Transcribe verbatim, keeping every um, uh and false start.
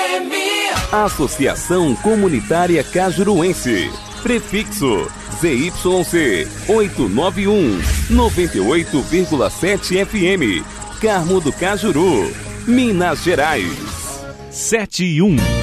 M. Associação Comunitária Cajuruense. Prefixo Z Y C oitocentos e noventa e um, noventa e oito vírgula sete F M. Carmo do Cajuru, Minas Gerais. sete e um.